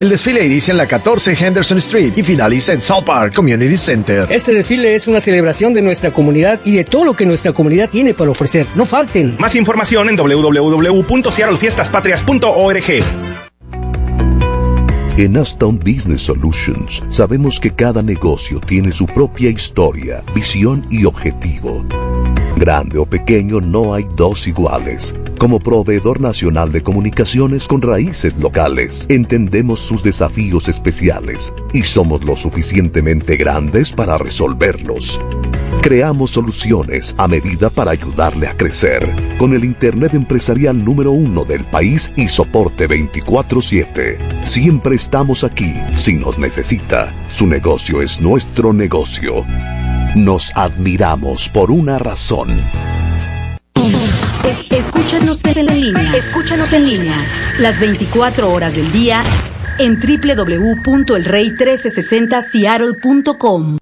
El desfile inicia en la 14 Henderson Street y finaliza en South Park Community Center. Este desfile es una celebración de nuestra comunidad y de todo lo que nuestra comunidad tiene para ofrecer. ¡No falten! Más información en www.seattlefiestaspatrias.org. En Aston Business Solutions sabemos que cada negocio tiene su propia historia, visión y objetivo. Grande o pequeño, no hay dos iguales. Como proveedor nacional de comunicaciones con raíces locales, entendemos sus desafíos especiales y somos lo suficientemente grandes para resolverlos. Creamos soluciones a medida para ayudarle a crecer, con el Internet empresarial número 1 del país y soporte 24/7. Siempre estamos aquí si nos necesita. Su negocio es nuestro negocio. Nos admiramos por una razón. Escúchanos en línea. Escúchanos en línea. Las 24 horas del día en www.elrey1360seattle.com.